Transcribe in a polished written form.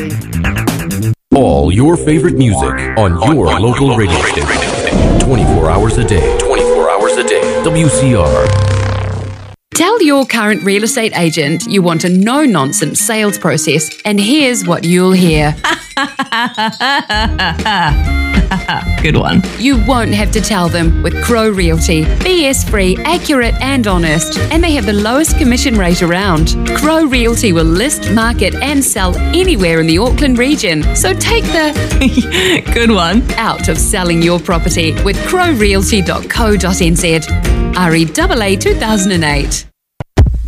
All your favorite music on your local radio station. 24 hours a day. 24 hours a day. WCR. Tell your current real estate agent you want a no-nonsense sales process, and here's what you'll hear. Good one. You won't have to tell them with Crow Realty. BS-free, accurate and honest. And they have the lowest commission rate around. Crow Realty will list, market and sell anywhere in the Auckland region. So take the Good one. out of selling your property with crowrealty.co.nz. REAA 2008.